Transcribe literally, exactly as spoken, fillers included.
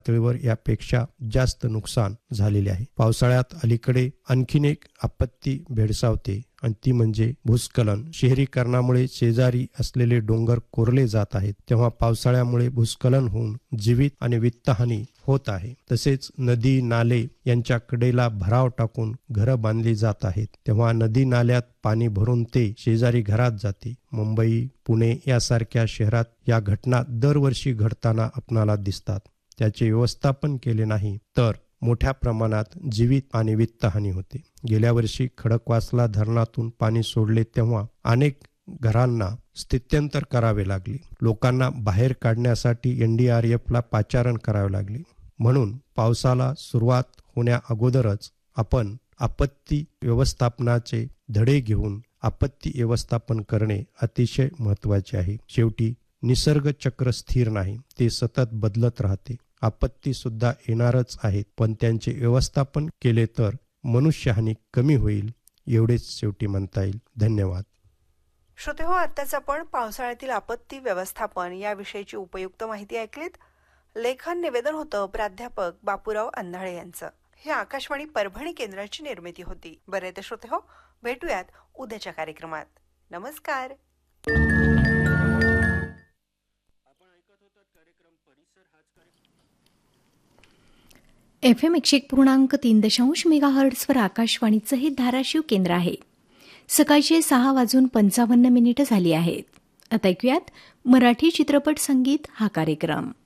पातळीवर यापेक्षा जास्त नुकसान झालेले आहे. पावसाळ्यात अलीकडे आणखीन एक आपत्ती भेडसावते आणि ती म्हणजे भूस्खलन. शहरीकरणामुळे शेजारी असलेले डोंगर कोरले जात आहेत, तेव्हा पावसाळ्यामुळे भूस्खलन होऊन जीवित आणि वित्तहानी होत आहे. तसेच नदी नाले यांच्या कडेला भराव टाकून घरं बांधली जात आहेत, तेव्हा नदी नाल्यात पाणी भरून ते शेजारी घरात जाते. मुंबई, पुणे यासारख्या शहरात या घटना दरवर्षी घडताना आपणाला दिसतात. त्याचे व्यवस्थापन केले नाही तर मोठ्या प्रमाणात जीवित आणि वित्तहानी होते. गेल्या वर्षी खडकवासला धरणातून पाणी सोडले तेव्हा अनेक घरांना स्थित्यंतर करावे लागले. लोकांना बाहेर काढण्यासाठी एन डी आर एफ ला पाचारण करावे लागले. म्हणून पावसाला सुरुवात होण्या अगोदरच आपण आपत्ती व्यवस्थापनाचे धडे घेऊन आपत्ती व्यवस्थापन करणे अतिशय महत्त्वाचे आहे. शेवटी निसर्ग चक्र स्थिर नाही, ते सतत बदलत राहते. आपत्ती सुद्धा येणारच आहेत, पण त्यांचे व्यवस्थापन केले तर मनुष्यहानी कमी होईल, एवढेच शेवटी म्हणता येईल. धन्यवाद. श्रोते हो, आत्ताच आपण पावसाळ्यातील आपत्ती व्यवस्थापन याविषयीची उपयुक्त माहिती ऐकलीत. लेखन निवेदन होतं प्राध्यापक बापूराव अंधाळे यांचं. हे आकाशवाणी परभणी केंद्राची निर्मिती होती. बरे तर श्रोते हो, भेटूयात उद्याच्या कार्यक्रमात. नमस्कार. एफ एम एकशे एक पूर्णांक तीन दशांश मेगा हर्ट्सवर आकाशवाणीचं हे धाराशिव केंद्र आहे. सकाळचे सहा वाजून पंचावन्न मिनिटं झाली आहेत. आता ऐकूयात मराठी चित्रपट संगीत हा कार्यक्रम.